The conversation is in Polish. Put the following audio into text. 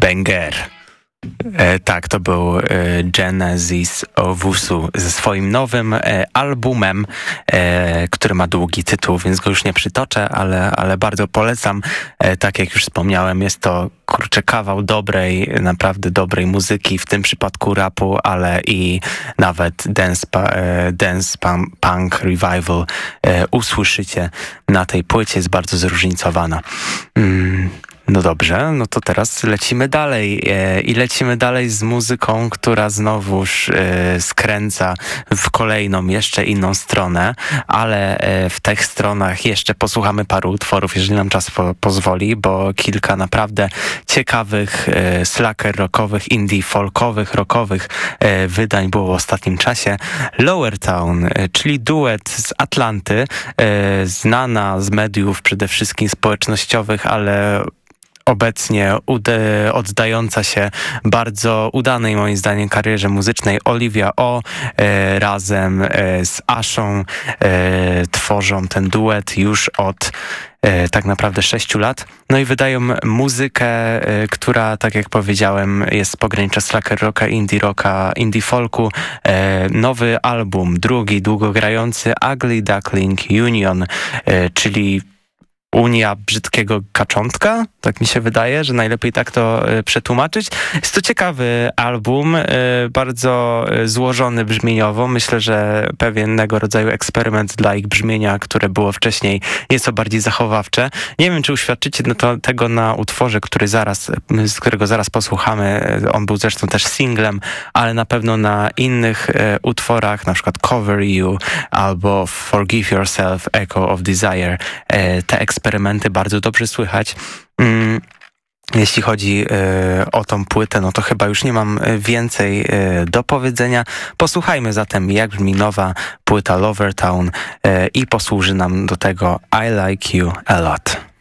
Banger. Tak, to był Genesis Owusu ze swoim nowym albumem, który ma długi tytuł, więc go już nie przytoczę, ale bardzo polecam. Tak jak już wspomniałem, jest to kawał dobrej, naprawdę dobrej muzyki, w tym przypadku rapu, ale i nawet dance punk revival usłyszycie na tej płycie, jest bardzo zróżnicowana. No dobrze, no to teraz lecimy dalej i lecimy dalej z muzyką, która znowuż skręca w kolejną, jeszcze inną stronę, ale w tych stronach jeszcze posłuchamy paru utworów, jeżeli nam czas pozwoli, bo kilka naprawdę ciekawych slacker rockowych, indie folkowych, rockowych wydań było w ostatnim czasie. Lower Town, czyli duet z Atlanty, znana z mediów przede wszystkim społecznościowych, ale obecnie oddająca się bardzo udanej, moim zdaniem, karierze muzycznej Olivia O razem z Ashą tworzą ten duet już od tak naprawdę 6 lat. No i wydają muzykę, która, tak jak powiedziałem, jest z pogranicza slacker rocka, indie folku. Nowy album, drugi, długogrający Ugly Duckling Union, czyli Unia brzydkiego kaczątka, tak mi się wydaje, że najlepiej tak to przetłumaczyć. Jest to ciekawy album, bardzo złożony brzmieniowo. Myślę, że pewnego rodzaju eksperyment dla ich brzmienia, które było wcześniej nieco bardziej zachowawcze. Nie wiem, czy uświadczycie tego na utworze, z którego zaraz posłuchamy. On był zresztą też singlem, ale na pewno na innych utworach, na przykład Cover You albo Forgive Yourself, Echo of Desire, te eksperymenty bardzo dobrze słychać. Jeśli chodzi o tą płytę, no to chyba już nie mam więcej do powiedzenia. Posłuchajmy zatem, jak brzmi nowa płyta Lover Town i posłuży nam do tego I Like You A Lot.